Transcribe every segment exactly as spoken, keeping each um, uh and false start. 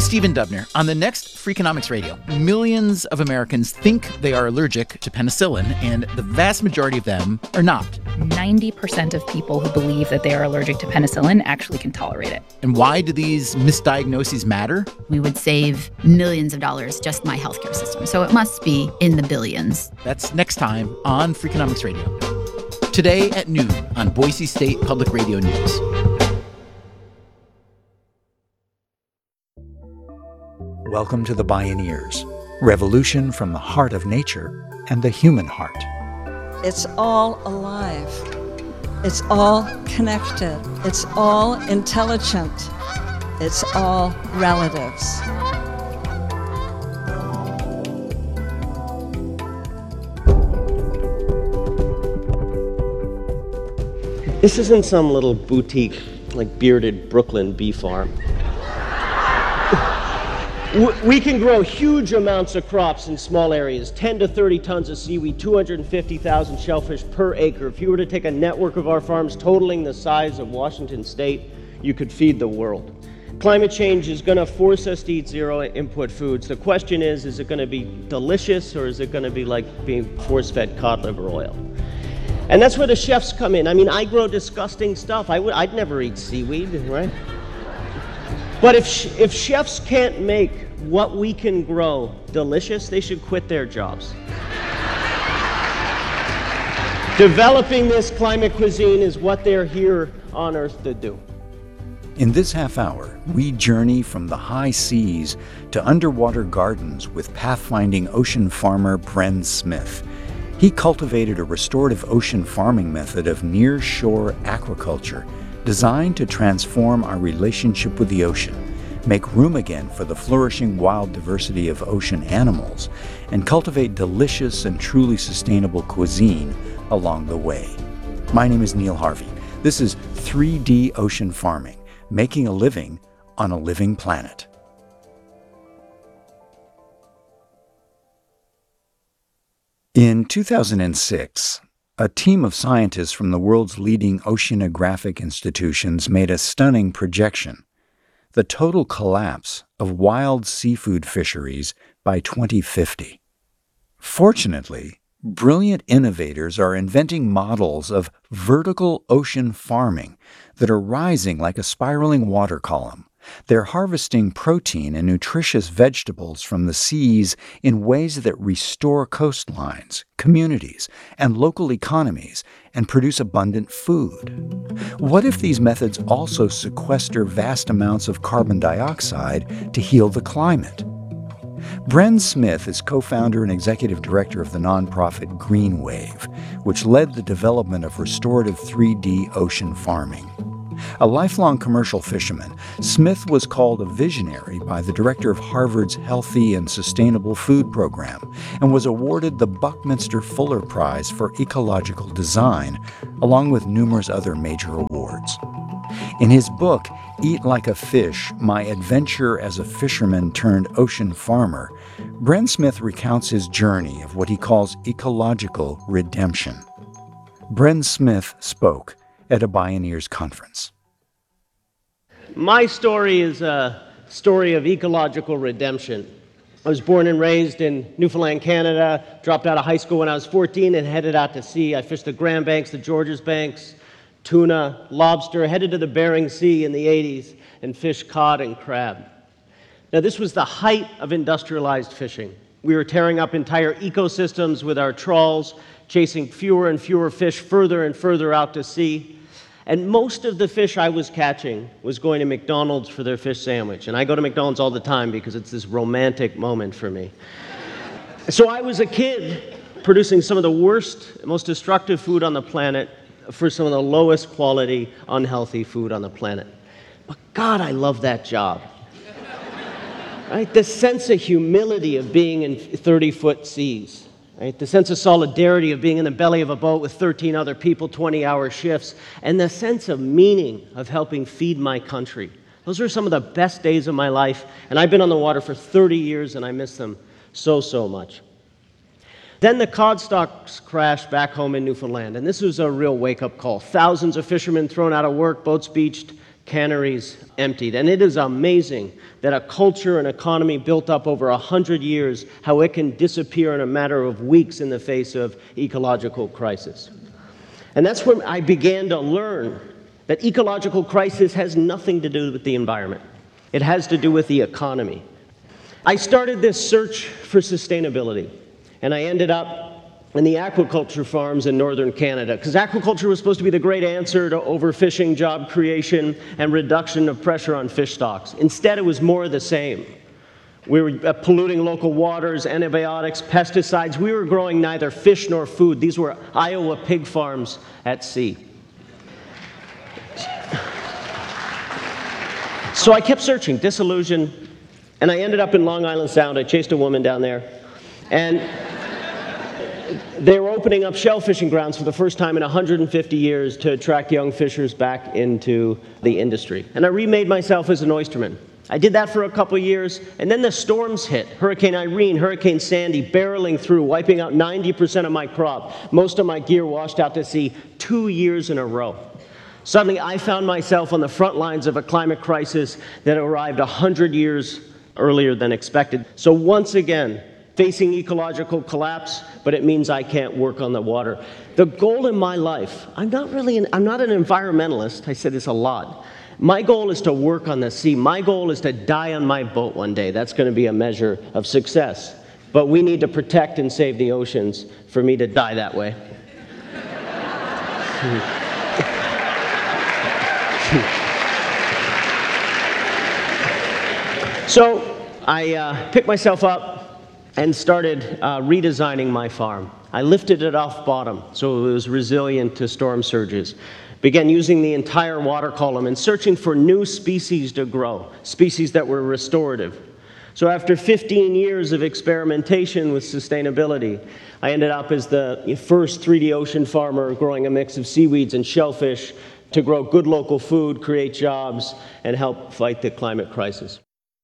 Stephen Dubner. On the next Freakonomics Radio, millions of Americans think they are allergic to penicillin, and the vast majority of them are not. ninety percent of people who believe that they are allergic to penicillin actually can tolerate it. And why do these misdiagnoses matter? We would save millions of dollars, just my healthcare system. So it must be in the billions. That's next time on Freakonomics Radio. Today at noon on Boise State Public Radio News. Welcome to the Bioneers, revolution from the heart of nature and the human heart. It's all alive. It's all connected. It's all intelligent. It's all relatives. This isn't some little boutique, like bearded Brooklyn bee farm. We can grow huge amounts of crops in small areas, ten to thirty tons of seaweed, two hundred fifty thousand shellfish per acre. If you were to take a network of our farms totaling the size of Washington State, you could feed the world. Climate change is going to force us to eat zero input foods. The question is, is it going to be delicious, or is it going to be like being force-fed cod liver oil? And that's where the chefs come in. I mean, I grow disgusting stuff. I would, I'd never eat seaweed, right? But if, sh- if chefs can't make what we can grow delicious, they should quit their jobs. Developing this climate cuisine is what they're here on Earth to do. In this half hour, we journey from the high seas to underwater gardens with pathfinding ocean farmer Bren Smith. He cultivated a restorative ocean farming method of near-shore aquaculture designed to transform our relationship with the ocean, make room again for the flourishing wild diversity of ocean animals, and cultivate delicious and truly sustainable cuisine along the way. My name is Neil Harvey. This is three D Ocean Farming, making a living on a living planet. In two thousand six, a team of scientists from the world's leading oceanographic institutions made a stunning projection: the total collapse of wild seafood fisheries by twenty fifty. Fortunately, brilliant innovators are inventing models of vertical ocean farming that are rising like a spiraling water column. They're harvesting protein and nutritious vegetables from the seas in ways that restore coastlines, communities, and local economies and produce abundant food. What if these methods also sequester vast amounts of carbon dioxide to heal the climate? Bren Smith is co-founder and executive director of the nonprofit Green Wave, which led the development of restorative three D ocean farming. A lifelong commercial fisherman, Smith was called a visionary by the director of Harvard's Healthy and Sustainable Food Program and was awarded the Buckminster Fuller Prize for Ecological Design, along with numerous other major awards. In his book, Eat Like a Fish, My Adventure as a Fisherman Turned Ocean Farmer, Bren Smith recounts his journey of what he calls ecological redemption. Bren Smith spoke at a Bioneers conference. My story is a story of ecological redemption. I was born and raised in Newfoundland, Canada, dropped out of high school when I was fourteen and headed out to sea. I fished the Grand Banks, the Georges Banks, tuna, lobster, headed to the Bering Sea in the eighties and fished cod and crab. Now, this was the height of industrialized fishing. We were tearing up entire ecosystems with our trawls, chasing fewer and fewer fish further and further out to sea. And most of the fish I was catching was going to McDonald's for their fish sandwich. And I go to McDonald's all the time because it's this romantic moment for me. So I was a kid producing some of the worst, most destructive food on the planet for some of the lowest quality, unhealthy food on the planet. But God, I love that job. Right? The sense of humility of being in thirty-foot seas. Right? The sense of solidarity of being in the belly of a boat with thirteen other people, twenty-hour shifts, and the sense of meaning of helping feed my country. Those are some of the best days of my life, and I've been on the water for thirty years, and I miss them so, so much. Then the cod stocks crashed back home in Newfoundland, and this was a real wake-up call. Thousands of fishermen thrown out of work, boats beached, canneries emptied. And it is amazing that a culture and economy built up over a hundred years, how it can disappear in a matter of weeks in the face of ecological crisis. And that's when I began to learn that ecological crisis has nothing to do with the environment. It has to do with the economy. I started this search for sustainability, and I ended up in the aquaculture farms in northern Canada, because aquaculture was supposed to be the great answer to overfishing, job creation, and reduction of pressure on fish stocks. Instead, it was more of the same. We were uh, polluting local waters, antibiotics, pesticides. We were growing neither fish nor food. These were Iowa pig farms at sea. So I kept searching, disillusioned, and I ended up in Long Island Sound. I chased a woman down there, and they were opening up shell fishing grounds for the first time in one hundred fifty years to attract young fishers back into the industry. And I remade myself as an oysterman. I did that for a couple of years, and then the storms hit. Hurricane Irene, Hurricane Sandy, barreling through, wiping out ninety percent of my crop. Most of my gear washed out to sea two years in a row. Suddenly, I found myself on the front lines of a climate crisis that arrived one hundred years earlier than expected. So once again, facing ecological collapse, but it means I can't work on the water. The goal in my life, I'm not really, an, I'm not an environmentalist, I say this a lot. My goal is to work on the sea. My goal is to die on my boat one day. That's going to be a measure of success. But we need to protect and save the oceans for me to die that way. So I uh, picked myself up and started uh, redesigning my farm. I lifted it off bottom so it was resilient to storm surges. Began using the entire water column and searching for new species to grow, species that were restorative. So after fifteen years of experimentation with sustainability, I ended up as the first three D ocean farmer growing a mix of seaweeds and shellfish to grow good local food, create jobs, and help fight the climate crisis.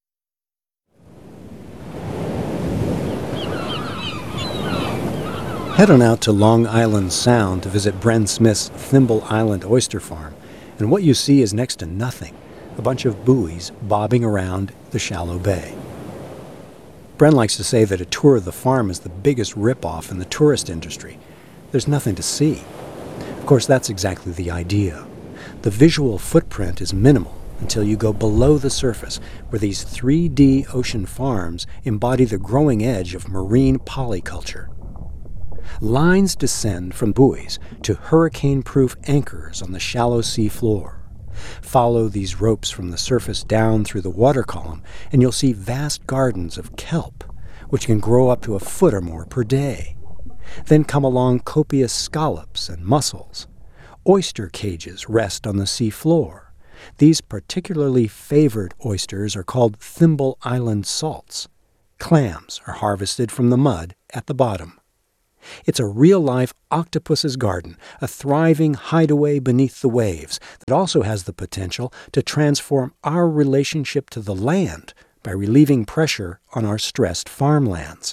Head on out to Long Island Sound to visit Bren Smith's Thimble Island Oyster Farm, and what you see is next to nothing, a bunch of buoys bobbing around the shallow bay. Bren likes to say that a tour of the farm is the biggest ripoff in the tourist industry. There's nothing to see. Of course, that's exactly the idea. The visual footprint is minimal until you go below the surface, where these three D ocean farms embody the growing edge of marine polyculture. Lines descend from buoys to hurricane-proof anchors on the shallow sea floor. Follow these ropes from the surface down through the water column, and you'll see vast gardens of kelp, which can grow up to a foot or more per day. Then come along copious scallops and mussels. Oyster cages rest on the sea floor. These particularly favored oysters are called Thimble Island salts. Clams are harvested from the mud at the bottom. It's a real-life octopus's garden, a thriving hideaway beneath the waves that also has the potential to transform our relationship to the land by relieving pressure on our stressed farmlands.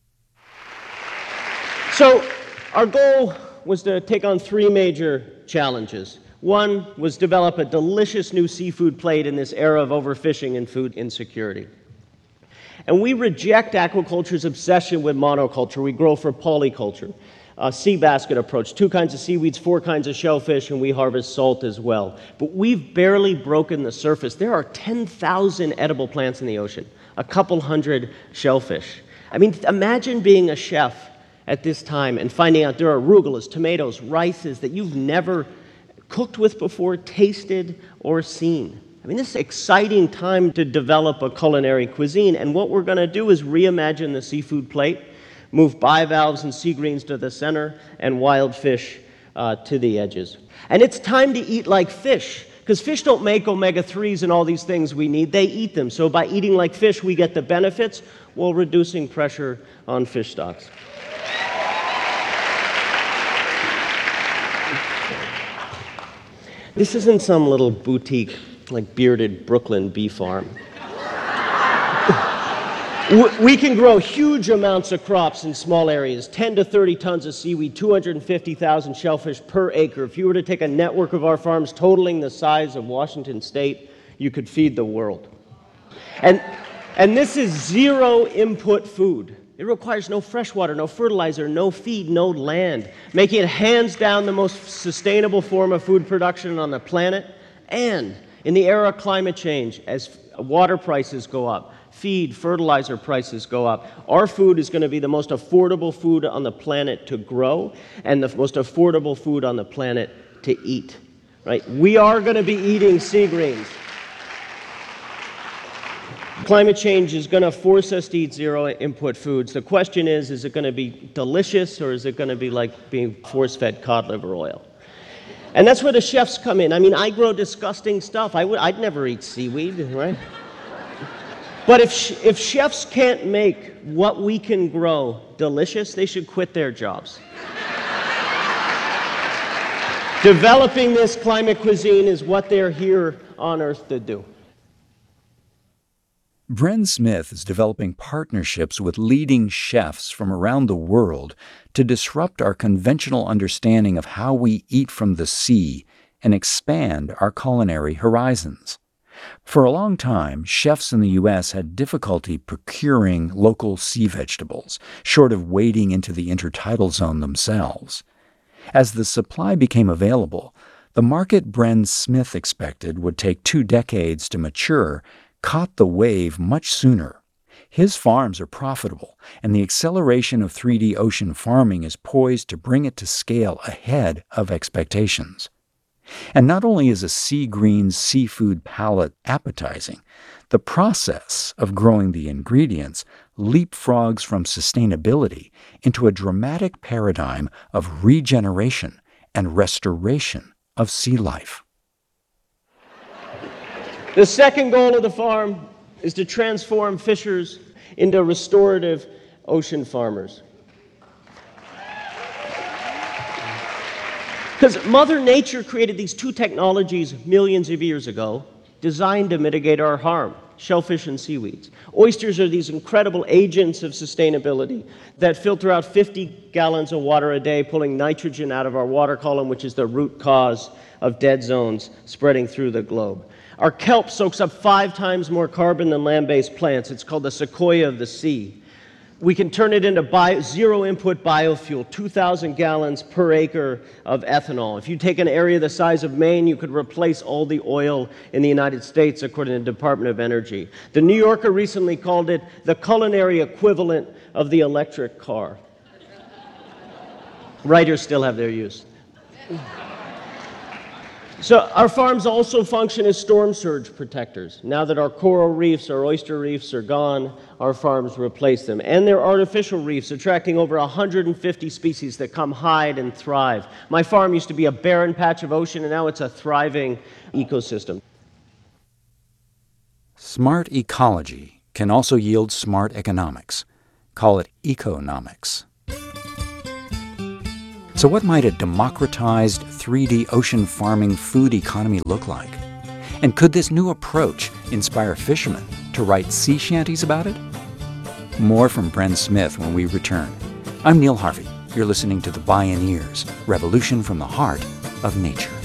So our goal was to take on three major challenges. One was develop a delicious new seafood plate in this era of overfishing and food insecurity. And we reject aquaculture's obsession with monoculture. We grow for polyculture, a sea basket approach, two kinds of seaweeds, four kinds of shellfish, and we harvest salt as well. But we've barely broken the surface. There are ten thousand edible plants in the ocean, a couple hundred shellfish. I mean, imagine being a chef at this time and finding out there are arugulas, tomatoes, rices that you've never cooked with before, tasted, or seen. I mean, this is an exciting time to develop a culinary cuisine, and what we're going to do is reimagine the seafood plate, move bivalves and sea greens to the center, and wild fish uh, to the edges. And it's time to eat like fish, because fish don't make omega threes and all these things we need. They eat them. So by eating like fish, we get the benefits while reducing pressure on fish stocks. This isn't some little boutique, like bearded Brooklyn bee farm. We can grow huge amounts of crops in small areas, ten to thirty tons of seaweed, two hundred fifty thousand shellfish per acre. If you were to take a network of our farms totaling the size of Washington State, you could feed the world. And, and this is zero input food. It requires no fresh water, no fertilizer, no feed, no land, making it hands down the most sustainable form of food production on the planet. And in the era of climate change, as water prices go up, feed, fertilizer prices go up, our food is going to be the most affordable food on the planet to grow and the most affordable food on the planet to eat, right? We are going to be eating sea greens. Climate change is going to force us to eat zero input foods. The question is, is it going to be delicious or is it going to be like being force-fed cod liver oil? And that's where the chefs come in. I mean, I grow disgusting stuff. I would, I'd never eat seaweed, right? But if, sh- if chefs can't make what we can grow delicious, they should quit their jobs. Developing this climate cuisine is what they're here on Earth to do. Bren Smith is developing partnerships with leading chefs from around the world to disrupt our conventional understanding of how we eat from the sea and expand our culinary horizons. For a long time, chefs in the U S had difficulty procuring local sea vegetables, short of wading into the intertidal zone themselves. As the supply became available, the market Bren Smith expected would take two decades to mature caught the wave much sooner. His farms are profitable, and the acceleration of three D ocean farming is poised to bring it to scale ahead of expectations. And not only is a sea green seafood palette appetizing, the process of growing the ingredients leapfrogs from sustainability into a dramatic paradigm of regeneration and restoration of sea life. The second goal of the farm is to transform fishers into restorative ocean farmers. Because Mother Nature created these two technologies millions of years ago designed to mitigate our harm, shellfish and seaweeds. Oysters are these incredible agents of sustainability that filter out fifty gallons of water a day, pulling nitrogen out of our water column, which is the root cause of dead zones spreading through the globe. Our kelp soaks up five times more carbon than land-based plants. It's called the sequoia of the sea. We can turn it into bio, zero-input biofuel, two thousand gallons per acre of ethanol. If you take an area the size of Maine, you could replace all the oil in the United States, according to the Department of Energy. The New Yorker recently called it the culinary equivalent of the electric car. Writers still have their use. So our farms also function as storm surge protectors. Now that our coral reefs, our oyster reefs are gone, our farms replace them. And they're artificial reefs, attracting over one hundred fifty species that come hide and thrive. My farm used to be a barren patch of ocean, and now it's a thriving ecosystem. Smart ecology can also yield smart economics. Call it economics. So what might a democratized three D ocean farming food economy look like? And could this new approach inspire fishermen to write sea shanties about it? More from Bren Smith when we return. I'm Neil Harvey. You're listening to The Bioneers, Revolution from the Heart of Nature.